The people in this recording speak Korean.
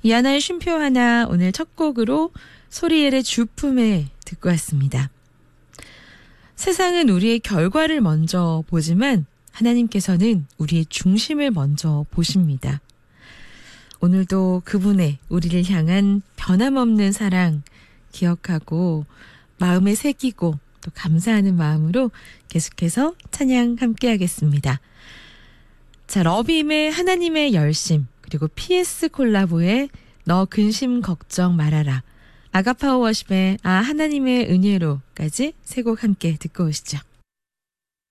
이하나의 쉼표 하나 오늘 첫 곡으로 소리엘의 주품에 듣고 왔습니다. 세상은 우리의 결과를 먼저 보지만 하나님께서는 우리의 중심을 먼저 보십니다. 오늘도 그분의 우리를 향한 변함없는 사랑 기억하고 마음에 새기고 또 감사하는 마음으로 계속해서 찬양 함께 하겠습니다. 자, 러빔의 하나님의 열심, 그리고 PS 콜라보의 너 근심 걱정 말아라, 아가파워 워십의 하나님의 은혜로까지 세 곡 함께 듣고 오시죠.